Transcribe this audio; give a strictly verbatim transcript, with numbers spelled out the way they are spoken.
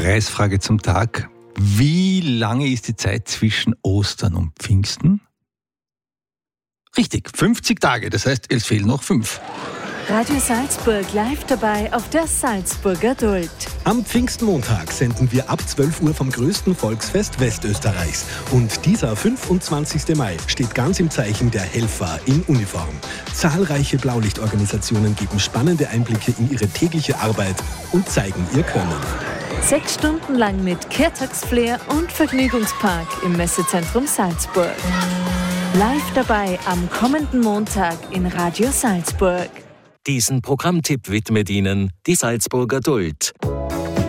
Preisfrage zum Tag. Wie lange ist die Zeit zwischen Ostern und Pfingsten? Richtig, fünfzig Tage, das heißt, es fehlen noch fünf. Radio Salzburg live dabei auf der Salzburger Duld. Am Pfingstmontag senden wir ab zwölf Uhr vom größten Volksfest Westösterreichs. Und dieser fünfundzwanzigster Mai steht ganz im Zeichen der Helfer in Uniform. Zahlreiche Blaulichtorganisationen geben spannende Einblicke in ihre tägliche Arbeit und zeigen ihr Können. Sechs Stunden lang mit Kehrtagsflair und Vergnügungspark im Messezentrum Salzburg. Live dabei am kommenden Montag in Radio Salzburg. Diesen Programmtipp widmet Ihnen die Salzburger Duld.